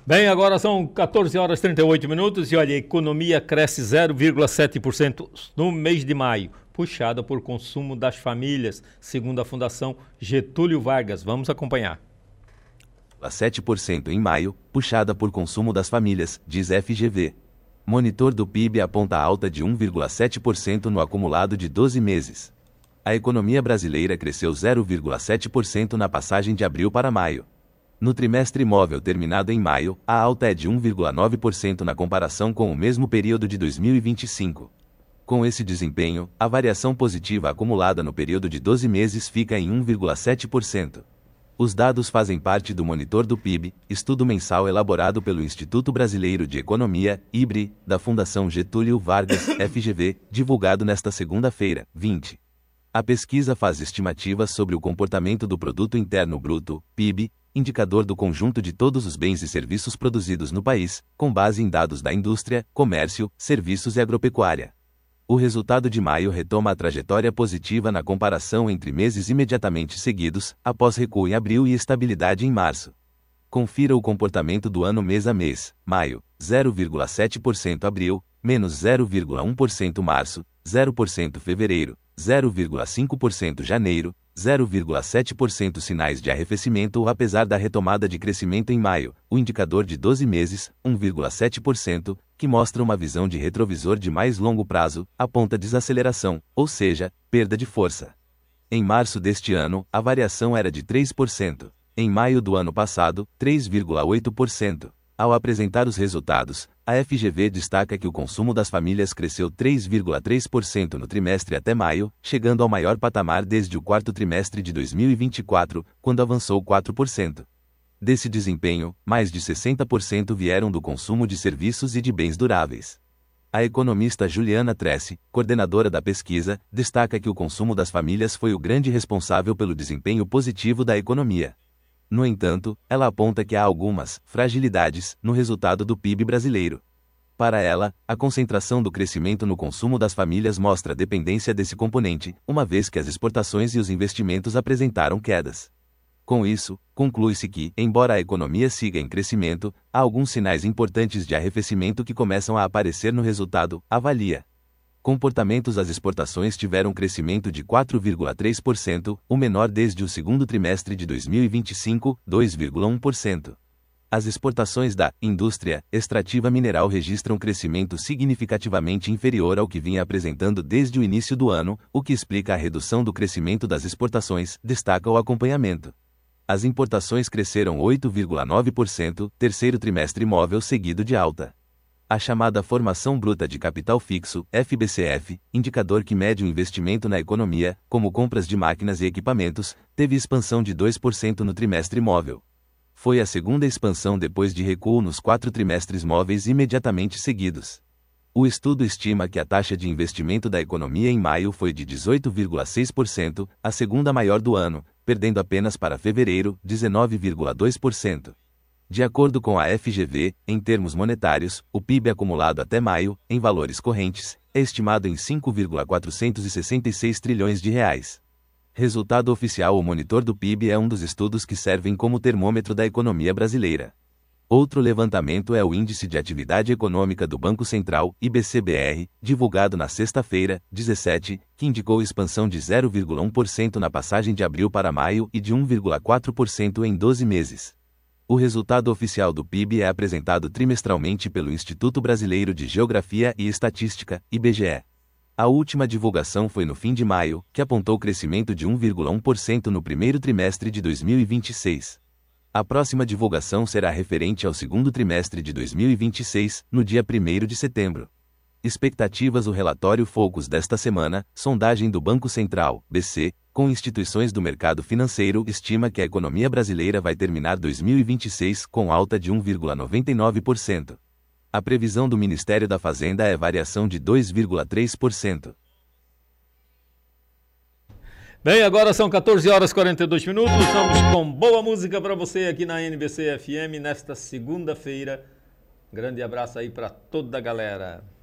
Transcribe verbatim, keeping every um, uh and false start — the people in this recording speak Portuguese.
Bem, agora são quatorze horas e trinta e oito minutos e olha, a economia cresce zero vírgula sete por cento no mês de maio, puxada por consumo das famílias, segundo a Fundação Getúlio Vargas. Vamos acompanhar. sete por cento em maio, puxada por consumo das famílias, diz F G V. Monitor do P I B aponta alta de um vírgula sete por cento no acumulado de doze meses. A economia brasileira cresceu zero vírgula sete por cento na passagem de abril para maio. No trimestre imóvel terminado em maio, a alta é de um vírgula nove por cento na comparação com o mesmo período de dois mil e vinte e cinco. Com esse desempenho, a variação positiva acumulada no período de doze meses fica em um vírgula sete por cento. Os dados fazem parte do Monitor do P I B, estudo mensal elaborado pelo Instituto Brasileiro de Economia, I B R E, da Fundação Getúlio Vargas, F G V, divulgado nesta segunda-feira, vinte. A pesquisa faz estimativas sobre o comportamento do Produto Interno Bruto, P I B, indicador do conjunto de todos os bens e serviços produzidos no país, com base em dados da indústria, comércio, serviços e agropecuária. O resultado de maio retoma a trajetória positiva na comparação entre meses imediatamente seguidos, após recuo em abril e estabilidade em março. Confira o comportamento do ano mês a mês: maio, zero vírgula sete por cento abril, menos zero vírgula um por cento março, zero por cento fevereiro, zero vírgula cinco por cento janeiro, zero vírgula sete por cento sinais de arrefecimento apesar da retomada de crescimento em maio. O indicador de doze meses, um vírgula sete por cento, que mostra uma visão de retrovisor de mais longo prazo, aponta desaceleração, ou seja, perda de força. Em março deste ano, a variação era de três por cento. Em maio do ano passado, três vírgula oito por cento. Ao apresentar os resultados, a F G V destaca que o consumo das famílias cresceu três vírgula três por cento no trimestre até maio, chegando ao maior patamar desde o quarto trimestre de dois mil e vinte e quatro, quando avançou quatro por cento. Desse desempenho, mais de sessenta por cento vieram do consumo de serviços e de bens duráveis. A economista Juliana Tressi, coordenadora da pesquisa, destaca que o consumo das famílias foi o grande responsável pelo desempenho positivo da economia. No entanto, ela aponta que há algumas fragilidades no resultado do P I B brasileiro. Para ela, a concentração do crescimento no consumo das famílias mostra a dependência desse componente, uma vez que as exportações e os investimentos apresentaram quedas. Com isso, conclui-se que, embora a economia siga em crescimento, há alguns sinais importantes de arrefecimento que começam a aparecer no resultado, avalia. Comportamentos: as exportações tiveram crescimento de quatro vírgula três por cento, o menor desde o segundo trimestre de dois mil e vinte e cinco, dois vírgula um por cento. As exportações da indústria extrativa mineral registram crescimento significativamente inferior ao que vinha apresentando desde o início do ano, o que explica a redução do crescimento das exportações, destaca o acompanhamento. As importações cresceram oito vírgula nove por cento, terceiro trimestre imóvel seguido de alta. A chamada formação bruta de capital fixo, F B C F, indicador que mede o investimento na economia, como compras de máquinas e equipamentos, teve expansão de dois por cento no trimestre imóvel. Foi a segunda expansão depois de recuo nos quatro trimestres móveis imediatamente seguidos. O estudo estima que a taxa de investimento da economia em maio foi de dezoito vírgula seis por cento, a segunda maior do ano, perdendo apenas para fevereiro, dezenove vírgula dois por cento. De acordo com a F G V, em termos monetários, o P I B acumulado até maio, em valores correntes, é estimado em cinco vírgula quatrocentos e sessenta e seis trilhões de reais. Resultado oficial: o monitor do P I B é um dos estudos que servem como termômetro da economia brasileira. Outro levantamento é o Índice de Atividade Econômica do Banco Central, I B C B R, divulgado na sexta-feira, dezessete, que indicou expansão de zero vírgula um por cento na passagem de abril para maio e de um vírgula quatro por cento em doze meses. O resultado oficial do P I B é apresentado trimestralmente pelo Instituto Brasileiro de Geografia e Estatística, I B G E. A última divulgação foi no fim de maio, que apontou crescimento de um vírgula um por cento no primeiro trimestre de dois mil e vinte e seis. A próxima divulgação será referente ao segundo trimestre de dois mil e vinte e seis, no dia primeiro de setembro. Expectativas: o relatório Focus desta semana, sondagem do Banco Central, B C, com instituições do mercado financeiro, estima que a economia brasileira vai terminar dois mil e vinte e seis com alta de um vírgula noventa e nove por cento. A previsão do Ministério da Fazenda é variação de dois vírgula três por cento. Bem, agora são quatorze horas e quarenta e dois minutos, estamos com boa música para você aqui na N B C F M nesta segunda-feira. Grande abraço aí para toda a galera.